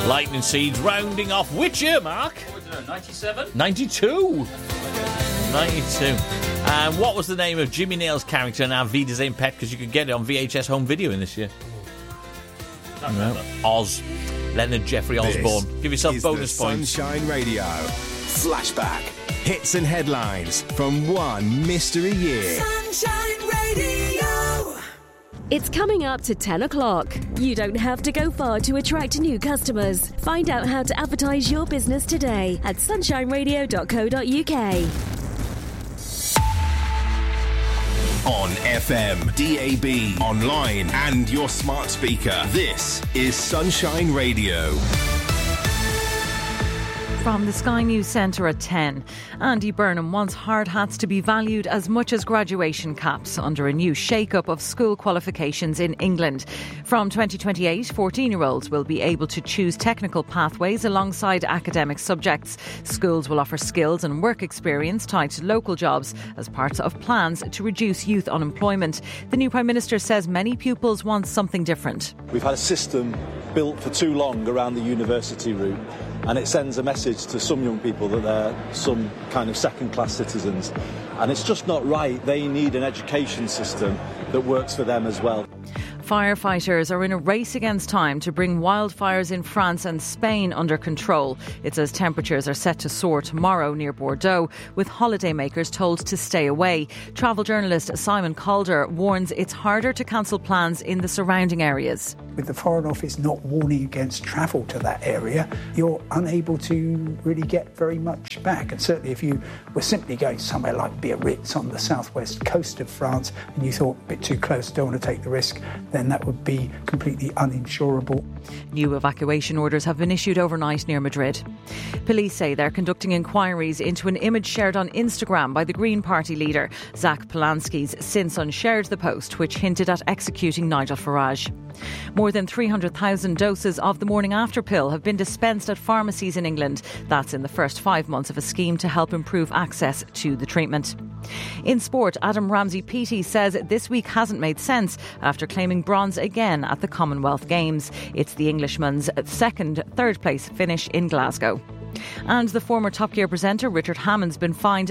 Lightning Seeds rounding off which year, Mark? 97? 92. 92. And what was the name of Jimmy Nail's character in our Wiedersehen Pet? Because you could get it on VHS home video in this year. No. Oz. Leonard Jeffrey Osborne. Give yourself bonus points. Sunshine Radio. Flashback. Hits and headlines from one mystery year. Sunshine Radio. It's coming up to 10 o'clock. You don't have to go far to attract new customers. Find out how to advertise your business today at sunshineradio.co.uk. On FM, DAB, online and your smart speaker. This is Sunshine Radio. From the Sky News Centre at 10. Andy Burnham wants hard hats to be valued as much as graduation caps under a new shake-up of school qualifications in England. From 2028, 14-year-olds will be able to choose technical pathways alongside academic subjects. Schools will offer skills and work experience tied to local jobs as part of plans to reduce youth unemployment. The new Prime Minister says many pupils want something different. We've had a system built for too long around the university route, and it sends a message to some young people that they're some kind of second-class citizens, and it's just not right. They need an education system that works for them as well. Firefighters are in a race against time to bring wildfires in France and Spain under control. It's as temperatures are set to soar tomorrow near Bordeaux, with holidaymakers told to stay away. Travel journalist Simon Calder warns it's harder to cancel plans in the surrounding areas. With the Foreign Office not warning against travel to that area, you're unable to really get very much back. And certainly if you were simply going somewhere like Biarritz on the southwest coast of France and you thought a bit too close, don't want to take the risk, then that would be completely uninsurable. New evacuation orders have been issued overnight near Madrid. Police say they're conducting inquiries into an image shared on Instagram by the Green Party leader. Zach Polanski's since unshared the post, which hinted at executing Nigel Farage. More than 300,000 doses of the morning after pill have been dispensed at pharmacies in England. That's in the first 5 months of a scheme to help improve access to the treatment. In sport, Adam Ramsey-Peaty says this week hasn't made sense after claiming bronze again at the Commonwealth Games. It's the Englishman's third place finish in Glasgow. And the former Top Gear presenter Richard Hammond's been fined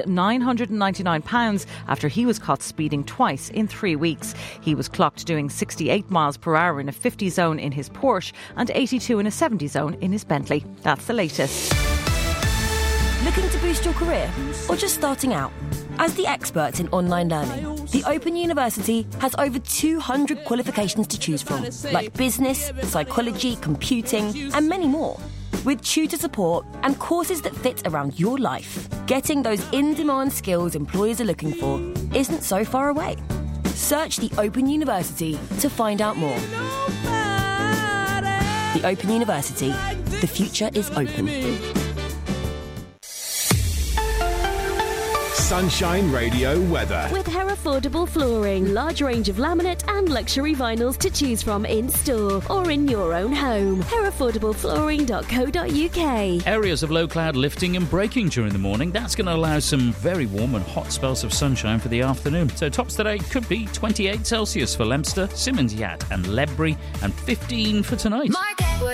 £999 after he was caught speeding twice in 3 weeks. He was clocked doing 68 miles per hour in a 50 zone in his Porsche and 82 in a 70 zone in his Bentley. That's the latest. Looking to boost your career or just starting out? As the experts in online learning, the Open University has over 200 qualifications to choose from, like business, psychology, computing, and many more. With tutor support and courses that fit around your life, getting those in-demand skills employers are looking for isn't so far away. Search the Open University to find out more. The Open University. The future is open. Sunshine Radio weather. With Herefordable Flooring, large range of laminate and luxury vinyls to choose from in store or in your own home. Herefordableflooring.co.uk. Areas of low cloud lifting and breaking during the morning. That's going to allow some very warm and hot spells of sunshine for the afternoon. So tops today could be 28 Celsius for Leominster, Simmons Yat and Ledbury, and 15 for tonight.